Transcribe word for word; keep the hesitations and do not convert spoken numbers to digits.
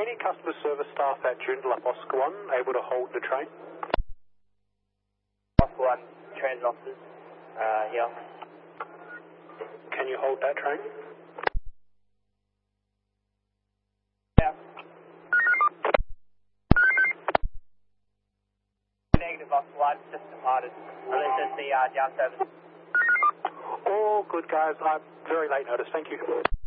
Any customer service staff at Joondalup Oscar one able to hold the train? Oscar one, transit officers, uh, here. Can you hold that train? Yeah. Negative Oscar one, just departed. Uh, this is the uh, down service. All good, guys. I'm very late notice. Thank you.